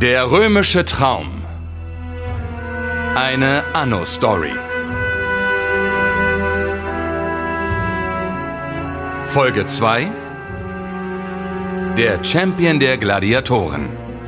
Der römische Traum. Eine Anno-Story. Folge 2. Der Champion der Gladiatoren.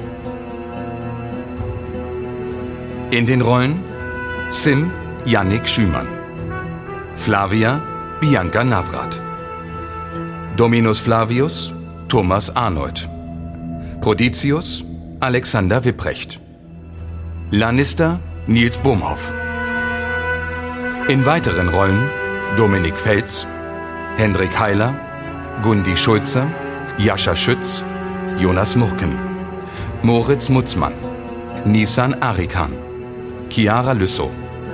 In den Rollen Sim Yannick Schümann, Flavia Bianca Navrat, Dominus Flavius Thomas Arnold, Proditius Alexander Wipprecht, Lannister Nils Bohmhoff. In weiteren Rollen Dominik Fels, Hendrik Heiler, Gundi Schulze, Jascha Schütz, Jonas Murken, Moritz Mutzmann, Nisan Arikan, Chiara Lüssow.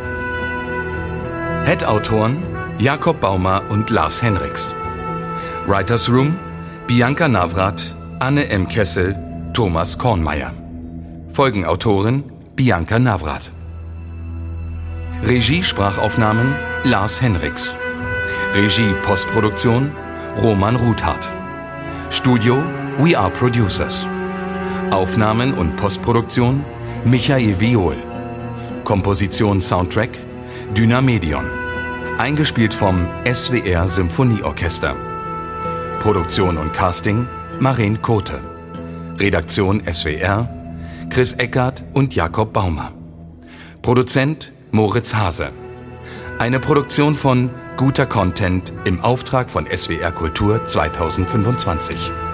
Head-Autoren Jakob Baumer und Lars Henriks. Writers Room Bianca Navrat, Anne M. Kessel, Thomas Kornmeier. Folgenautorin Bianca Navrat. Regie-Sprachaufnahmen Lars Henriks. Regie-Postproduktion Roman Ruthardt. Studio We Are Producers. Aufnahmen und Postproduktion Michael Viol. Komposition Soundtrack Dynamedion. Eingespielt vom SWR Symphonieorchester. Produktion und Casting Maren Kote. Redaktion SWR Chris Eckert und Jakob Baumer. Produzent Moritz Hase. Eine Produktion von Guter Content im Auftrag von SWR Kultur 2025.